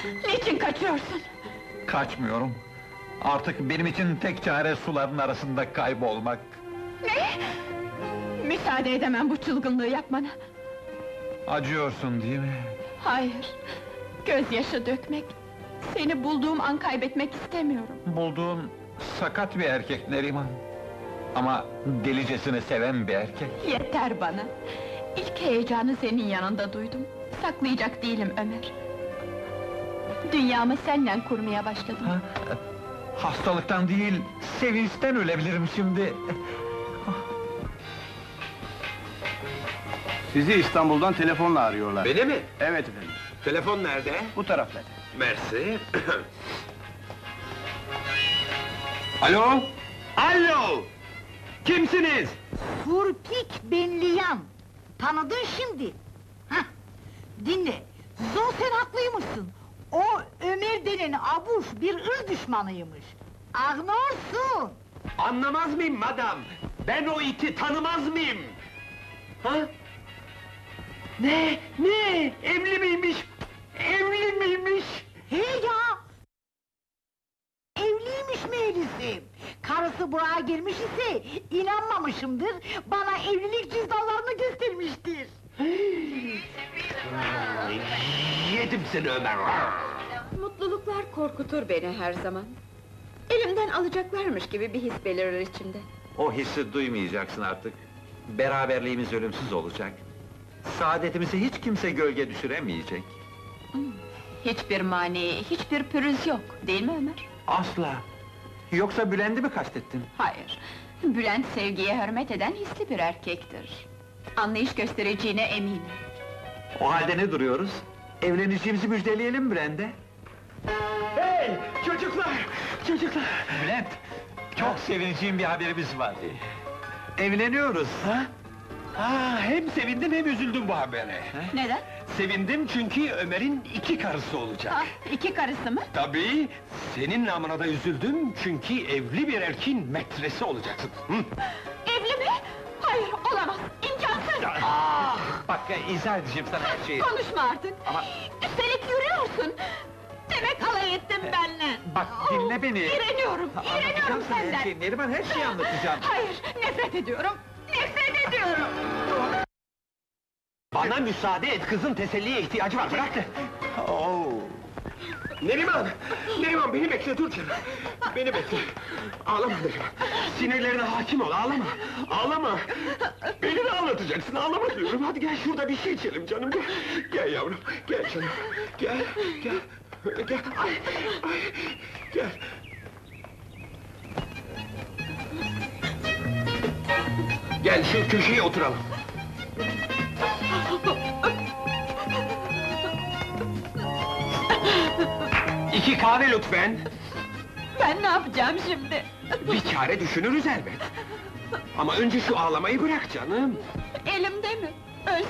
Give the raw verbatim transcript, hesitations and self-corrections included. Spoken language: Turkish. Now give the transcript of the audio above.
Niçin kaçıyorsun? Kaçmıyorum. Artık benim için tek çare suların arasında kaybolmak. Ne? Müsaade edemem bu çılgınlığı yapmana. Acıyorsun değil mi? Hayır, gözyaşı dökmek... Seni bulduğum an kaybetmek istemiyorum. Bulduğun sakat bir erkek Neriman. Ama delicesini seven bir erkek. Yeter bana! İlk heyecanı senin yanında duydum. Saklayacak değilim Ömer. Dünyamı seninle kurmaya başladım. Ha? Hastalıktan değil, sevinçten ölebilirim şimdi. Sizi İstanbul'dan telefonla arıyorlar. Beni mi? Evet efendim. Telefon nerede? Bu tarafta. Mersi. Alo? Alo! Kimsiniz? Furpik Benliyan! Tanıdın şimdi! Hah! Dinle! Zor sen haklıymışsın! O Ömer denen abuş bir ırz düşmanıymış! Ağnorsun! Anlamaz mıyım madam? Ben o iti tanımaz mıyım? Ha? Ne? Ne? Evli miymiş? Evli miymiş? He ya! Evliymiş meğlisi! Karısı buraya gelmiş ise, inanmamışımdır, bana evlilik cüzdanlarını göstermiştir! Yedim seni Ömer! Mutluluklar korkutur beni her zaman. Elimden alacaklarmış gibi bir his belirir içimde. O hissi duymayacaksın artık. Beraberliğimiz ölümsüz olacak. Saadetimizi hiç kimse gölge düşüremeyecek. Hiçbir mani, hiçbir pürüz yok, değil mi Ömer? Asla! Yoksa Bülent'i mi kastettin? Hayır, Bülent sevgiye hürmet eden hisli bir erkektir. Anlayış göstereceğine eminim. O halde ne duruyoruz? Evleneceğimizi müjdeleyelim Bülent'e. Hey! Çocuklar! Çocuklar! Bülent! Çok sevineceğim bir haberimiz var. Evleniyoruz. Ha? Aa, hem sevindim hem üzüldüm bu habere. Neden? Sevindim çünkü Ömer'in iki karısı olacak. Ah, iki karısı mı? Tabii, senin namına da üzüldüm çünkü evli bir erkeğin metresi olacaksın. Hı? Evli mi? Hayır, olamaz, imkansız! Ah! Bak, izah edeceğim sana her şeyi. Konuşma artık! Ama- Üstelik yürüyorsun! Demek alay ettin benimle! Bak, dinle beni! İğreniyorum, iğreniyorum Anlatacağım sana her senden! şeyi, Neriman, her şeyi anlatacağım! Hayır, nefret ediyorum! Nefret ediyorum! Bana müsaade et, kızın teselliye ihtiyacı var, bırak! Oo. Neriman! Neriman, beni bekle, dur canım! Beni bekle! Ağlama Neriman! Sinirlerine hakim ol, ağlama! Ağlama! Beni de ağlatacaksın, ağlama diyorum! Hadi gel, şurada bir şey içelim canım, gel! Gel yavrum, gel canım! Gel, gel! Gel, ay, ay! Gel! Gel, şu köşeye oturalım! İki kahve lütfen! Ben ne yapacağım şimdi? Bir çare düşünürüz elbet! Ama önce şu ağlamayı bırak canım! Elimde mi?